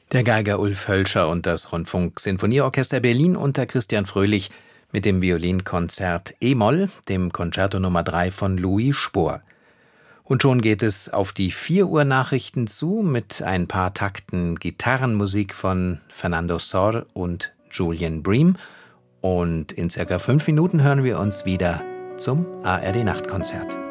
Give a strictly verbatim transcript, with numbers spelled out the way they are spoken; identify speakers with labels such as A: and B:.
A: Der Geiger Ulf Hölscher und das Rundfunk-Sinfonieorchester Berlin unter Christian Fröhlich mit dem Violinkonzert e-Moll, dem Concerto Nummer drei von Louis Spohr. Und schon geht es auf die vier Uhr Nachrichten zu mit ein paar Takten Gitarrenmusik von Fernando Sor und Julian Bream. Und in circa fünf Minuten hören wir uns wieder zum A R D Nachtkonzert.